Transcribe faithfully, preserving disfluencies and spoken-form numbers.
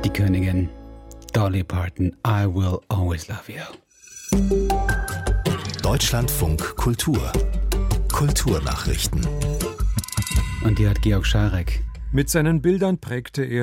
Die Königin Dolly Parton, I Will Always Love You. Deutschlandfunk Kultur. Kulturnachrichten. Und die hat Georg Scharek. Mit seinen Bildern prägte er